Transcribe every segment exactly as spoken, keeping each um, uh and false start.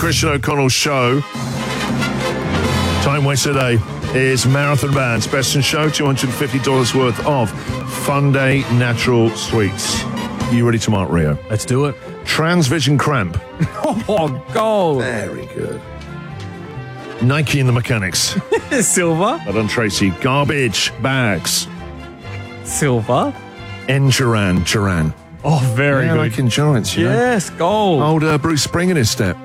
Christian O'Connell show. Time waster today is Marathon Bands Best in Show, two hundred fifty dollars worth of Funday Natural Sweets. You ready to mark, Rio? Let's do it. Transvision Cramp. Oh, gold. Very good. Nike and the Mechanics. Silver. Well done, Tracy. Garbage Bags. Silver. Enduran, Duran. Oh, very Yeah, good. like endurance, you know. Yes, gold. Old uh, Bruce Spring in his step.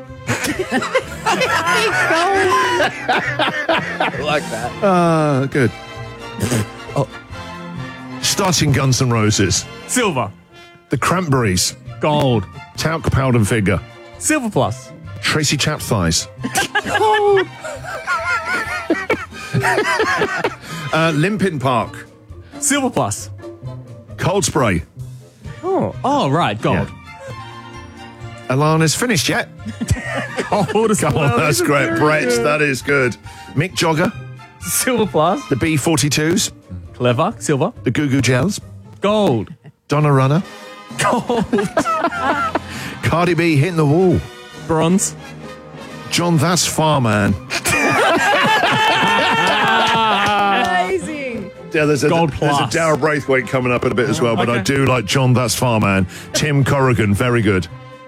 I like that. Uh, good. oh. Starting Guns N' Roses. Silver. The Cranberries. Gold. Talc Powder Vigour. Silver plus. Tracy Chap Thighs. Gold. uh, Limpin Park. Silver plus. Cold Spray. Oh, oh right, gold. Yeah. Alana's finished yet? Gold as Come well. on, that's These are great. very Brett, good. that is good. Mick Jogger. Silver plus. The B forty-twos. Clever. Silver. The Goo Goo Gels. Gold. Donna Runner. Gold. Cardi B hitting the wall. Bronze. John That's Farman. Amazing. Yeah, there's a, Gold there's a plus. Darryl Braithwaite coming up in a bit as well, but I Okay. do like John That's Farman. Tim Corrigan, very good.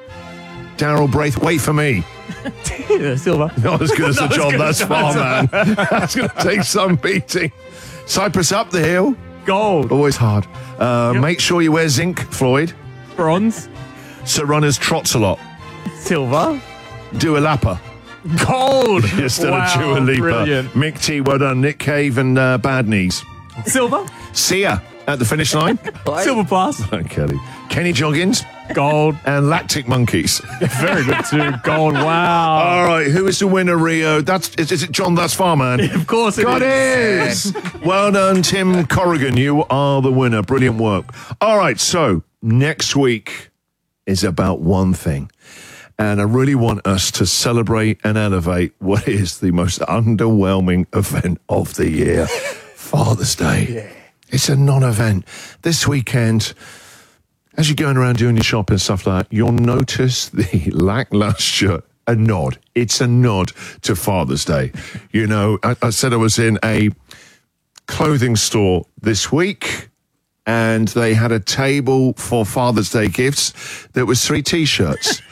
Darryl Braithwaite for me. Silver. Not as good as the Not as John good That's as John Farman. That's going to take some beating. Cypress Up the Hill. Gold. Always hard. Uh, Yep. Make sure you wear zinc, Floyd. Bronze. So runners trots a lot. Silver. Dua Lipa. Gold. Instead wow, of Dua Lipa. Brilliant. Mick T, well done. Nick Cave and uh, Bad Knees. Silver. Sia at the finish line. Silver plus. Oh, Kelly. Kenny Joggins Gold. and Lactic Monkeys. Very good too. Gold. Wow. All right, who is the winner, Rio? That's is, is it John That's Farman? Of course it God is. is. Well done, Tim Corrigan. You are the winner. Brilliant work. All right, so next week is about one thing. And I really want us to celebrate and elevate what is the most underwhelming event of the year, Father's Day. Yeah. It's a non-event. This weekend, as you're going around doing your shopping and stuff like that, you'll notice the lackluster, a nod. It's a nod to Father's Day. You know, I, I said I was in a clothing store this week, and they had a table for Father's Day gifts. There was three T-shirts.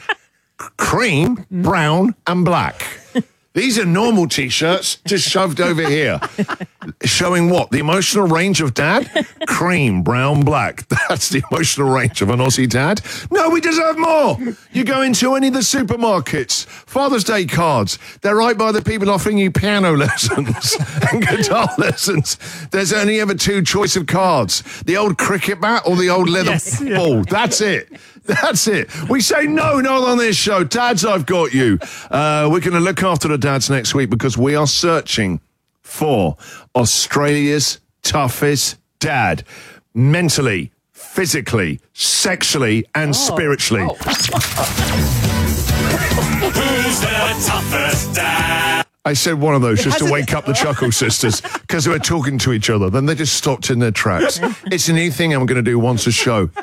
Cream, brown, and black. These are normal T-shirts just shoved over here. Showing what? The emotional range of dad? Cream, brown, black. That's the emotional range of an Aussie dad. No, we deserve more. You go into any of the supermarkets, Father's Day cards. They're right by the people offering you piano lessons and guitar lessons. There's only ever two choice of cards. The old cricket bat or the old leather Yes, yeah. ball. That's it. That's it. We say no, not on this show. Dads, I've got you. Uh, we're going to look after the dads next week because we are searching for Australia's toughest dad. Mentally, physically, sexually, and spiritually. Who's the toughest dad? I said one of those just to wake up the Chuckle Sisters because they were talking to each other. Then they just stopped in their tracks. It's a new thing I'm going to do once a show.